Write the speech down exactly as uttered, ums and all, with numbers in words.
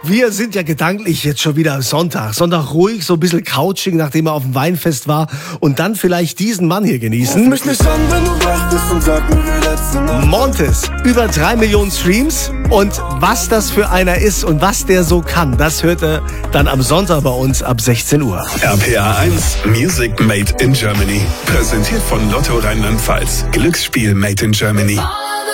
Wir sind ja gedanklich jetzt schon wieder am Sonntag. Sonntag ruhig, so ein bisschen Couching, nachdem er auf dem Weinfest war. Und dann vielleicht diesen Mann hier genießen. Ruf mich nicht an, wenn du wach bist und sag mir wie letzte Nacht. Montes, über drei Millionen Streams. Und was das für einer ist und was der so kann, das hört er dann am Sonntag bei uns ab sechzehn Uhr. R P R eins Music Made in Germany. Präsentiert von Lotto Rheinland-Pfalz. Glücksspiel Made in Germany.